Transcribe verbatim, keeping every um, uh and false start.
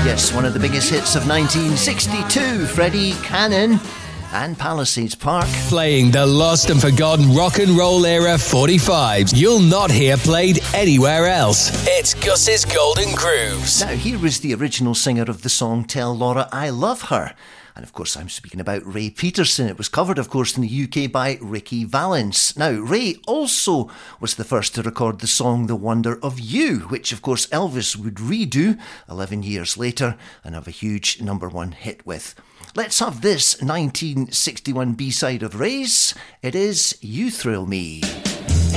Yes, one of the biggest hits of nineteen sixty-two, Freddie Cannon and Palisades Park. Playing the lost and forgotten rock and roll era forty-fives you'll not hear played anywhere else. It's Gus's Golden Grooves. Now, here was the original singer of the song Tell Laura I Love Her. And of course, I'm speaking about Ray Peterson. It was covered, of course, in the U K by Ricky Valens. Now, Ray also was the first to record the song The Wonder of You, which, of course, Elvis would redo eleven years later and have a huge number one hit with. Let's have this nineteen sixty-one B-side of Ray's. It is You Thrill Me.